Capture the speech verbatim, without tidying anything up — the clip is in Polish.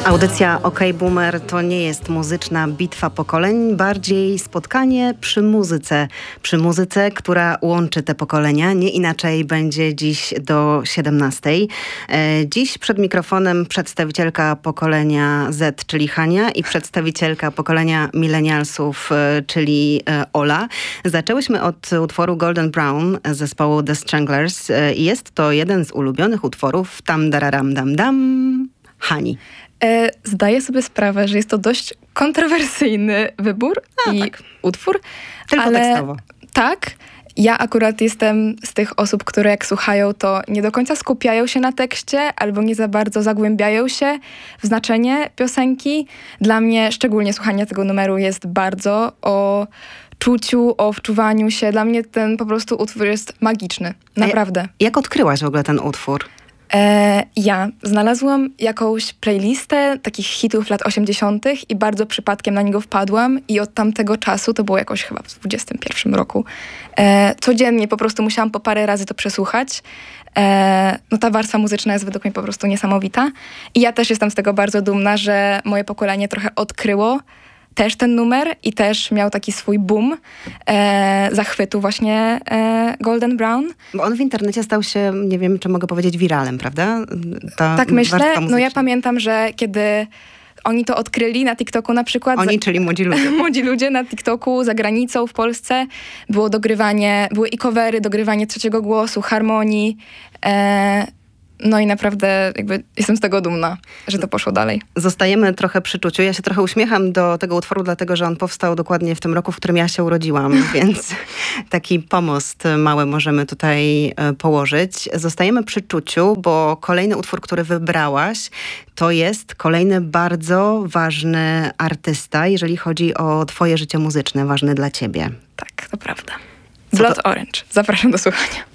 Audycja OK Boomer to nie jest muzyczna bitwa pokoleń, bardziej spotkanie przy muzyce. Przy muzyce, która łączy te pokolenia. Nie inaczej będzie dziś do siedemnastej. E, dziś przed mikrofonem przedstawicielka pokolenia Z, czyli Hania, i przedstawicielka pokolenia milenialsów, e, czyli e, Ola. Zaczęłyśmy od utworu Golden Brown zespołu The Stranglers. E, jest to jeden z ulubionych utworów Tam dararam dam dam Hani. E, zdaję sobie sprawę, że jest to dość kontrowersyjny wybór A, i tak. utwór. Tylko ale tekstowo. Tak. Ja akurat jestem z tych osób, które jak słuchają, to nie do końca skupiają się na tekście albo nie za bardzo zagłębiają się w znaczenie piosenki. Dla mnie szczególnie słuchanie tego numeru jest bardzo o czuciu, o wczuwaniu się. Dla mnie ten po prostu utwór jest magiczny. Naprawdę. Jak, jak odkryłaś w ogóle ten utwór? E, ja znalazłam jakąś playlistę takich hitów lat osiemdziesiątych i bardzo przypadkiem na niego wpadłam i od tamtego czasu, to było jakoś chyba w dwudziestym pierwszym roku, e, codziennie po prostu musiałam po parę razy to przesłuchać. E, no ta warstwa muzyczna jest według mnie po prostu niesamowita i ja też jestem z tego bardzo dumna, że moje pokolenie trochę odkryło też ten numer i też miał taki swój boom e, zachwytu właśnie e, Golden Brown. Bo on w internecie stał się, nie wiem, czy mogę powiedzieć, wiralem, prawda? Ta tak myślę. warstwa No ja muzyczna. pamiętam, że kiedy oni to odkryli na TikToku na przykład. Oni, za... czyli młodzi ludzie. młodzi ludzie na TikToku, za granicą, w Polsce. Było dogrywanie, były i covery, dogrywanie trzeciego głosu, harmonii. E, No i naprawdę jakby jestem z tego dumna, że to poszło dalej. Zostajemy trochę przy czuciu. Ja się trochę uśmiecham do tego utworu, dlatego że on powstał dokładnie w tym roku, w którym ja się urodziłam, więc taki pomost mały możemy tutaj położyć. Zostajemy przy czuciu, bo kolejny utwór, który wybrałaś, to jest kolejny bardzo ważny artysta, jeżeli chodzi o twoje życie muzyczne, ważny dla ciebie. Tak, to prawda. Co Blood to? Orange. Zapraszam do słuchania.